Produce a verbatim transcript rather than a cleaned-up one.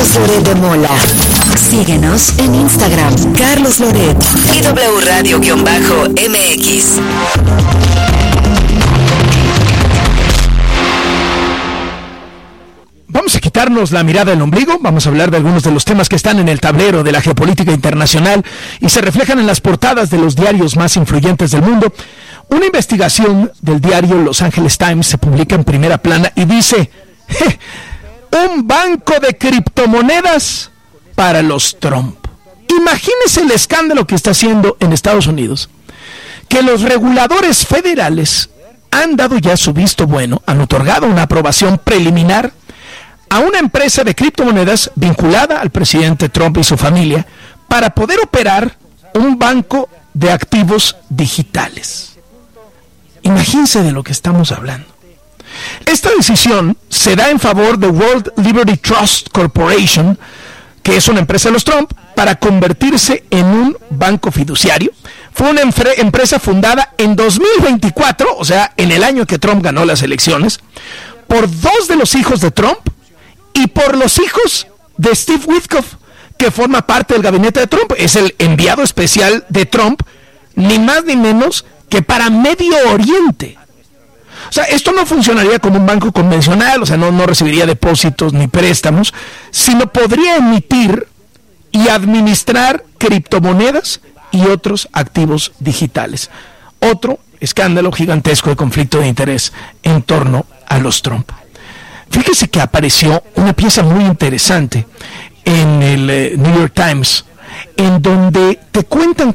Carlos Loret de Mola. Síguenos en Instagram, Carlos Loret y W Radio-M X. Vamos a quitarnos la mirada del ombligo, vamos a hablar de algunos de los temas que están en el tablero de la geopolítica internacional y se reflejan en las portadas de los diarios más influyentes del mundo. Una investigación del diario Los Angeles Times se publica en primera plana y dice: un banco de criptomonedas para los Trump. Imagínese el escándalo que está haciendo en Estados Unidos, que los reguladores federales han dado ya su visto bueno, han otorgado una aprobación preliminar a una empresa de criptomonedas vinculada al presidente Trump y su familia para poder operar un banco de activos digitales. Imagínense de lo que estamos hablando. Esta decisión se da en favor de World Liberty Trust Corporation, que es una empresa de los Trump, para convertirse en un banco fiduciario. Fue una empre- empresa fundada en dos mil veinticuatro, o sea, en el año que Trump ganó las elecciones, por dos de los hijos de Trump y por los hijos de Steve Witkoff, que forma parte del gabinete de Trump. Es el enviado especial de Trump, ni más ni menos que para Medio Oriente. O sea, esto no funcionaría como un banco convencional, o sea, no, no recibiría depósitos ni préstamos, sino podría emitir y administrar criptomonedas y otros activos digitales. Otro escándalo gigantesco de conflicto de interés en torno a los Trump. Fíjese que apareció una pieza muy interesante en el eh, New York Times, en donde te cuentan